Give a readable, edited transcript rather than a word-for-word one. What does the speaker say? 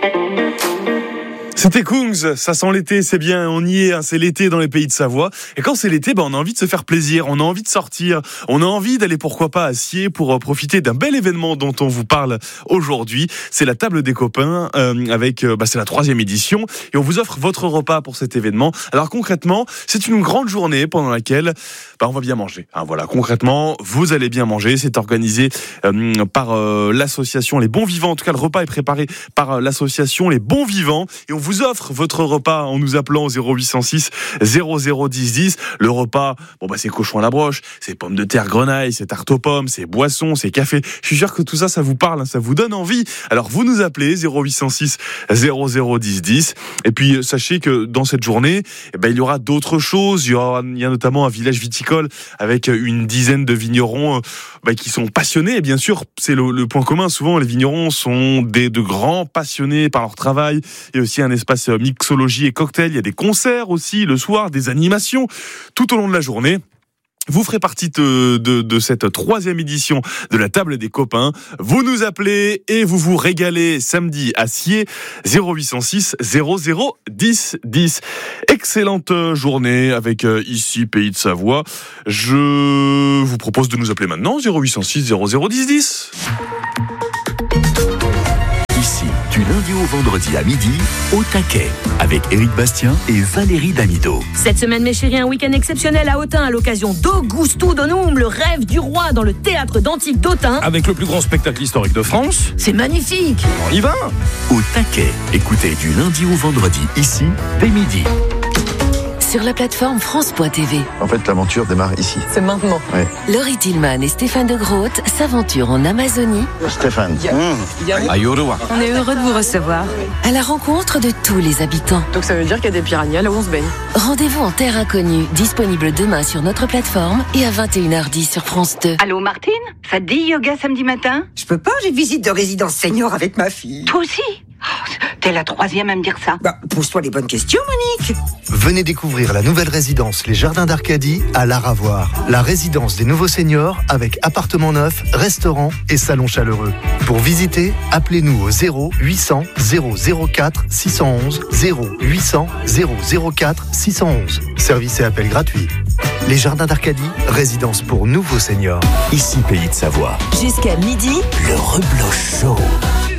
C'était Kungs, ça sent l'été, c'est bien, on y est, hein, c'est l'été dans les pays de Savoie. Et quand c'est l'été, on a envie de se faire plaisir, on a envie de sortir, on a envie d'aller pourquoi pas à Sciez pour profiter d'un bel événement dont on vous parle aujourd'hui. C'est la table des copains, c'est la 3e édition et on vous offre votre repas pour cet événement. Alors concrètement, c'est une grande journée pendant laquelle on va bien manger. Voilà, concrètement, vous allez bien manger. C'est organisé par l'association Les Bons Vivants. En tout cas, le repas est préparé par l'association Les Bons Vivants et on vous offre votre repas en nous appelant au 0806 0010 10. Le repas, c'est cochon à la broche, c'est pommes de terre grenaille, c'est tarte aux pommes, c'est boisson, c'est café. Je suis sûr que tout ça, ça vous parle, ça vous donne envie. Alors vous nous appelez 0806 0010 10. Et puis sachez que dans cette journée, il y aura d'autres choses. Il y a notamment un village viticole avec une dizaine de vignerons qui sont passionnés. Et bien sûr, c'est le point commun. Souvent, les vignerons sont de grands passionnés par leur travail. Il y a aussi un espace mixologie et cocktail. Il y a des concerts aussi le soir, des animations tout au long de la journée. Vous ferez partie de cette 3e édition de la table des copains. Vous nous appelez et vous vous régalez samedi à Sciez, 0806 0010 10. Excellente journée avec ici Pays de Savoie. Je vous propose de nous appeler maintenant 0806 0010 10. Du lundi au vendredi à midi, au taquet, avec Éric Bastien et Valérie Damido. Cette semaine, mes chéris, un week-end exceptionnel à Autun à l'occasion d'Augusto Donum, le rêve du roi dans le théâtre d'Antique d'Autun. Avec le plus grand spectacle historique de France. C'est magnifique. On y va. Au taquet, écoutez du lundi au vendredi, ici, dès midi. Sur la plateforme France.tv. En fait, l'aventure démarre ici. C'est maintenant. Oui. Laurie Tillman et Stéphane de Groot s'aventurent en Amazonie. Stéphane. On est heureux de vous recevoir. À la rencontre de tous les habitants. Donc ça veut dire qu'il y a des piranhas là où on se baigne. Rendez-vous en terre inconnue, disponible demain sur notre plateforme et à 21h10 sur France 2. Allô Martine, ça te dit yoga samedi matin? Je peux pas, j'ai visite de résidence senior avec ma fille. Toi aussi? T'es la 3e à me dire ça. Pose-toi les bonnes questions, Monique. Venez découvrir la nouvelle résidence Les Jardins d'Arcadie à Laravoir. La résidence des nouveaux seniors avec appartement neuf, restaurant et salon chaleureux. Pour visiter, appelez-nous au 0800 004 611 0800 004 611. Service et appel gratuit. Les Jardins d'Arcadie, résidence pour nouveaux seniors. Ici Pays de Savoie. Jusqu'à midi, le Reblochon Show.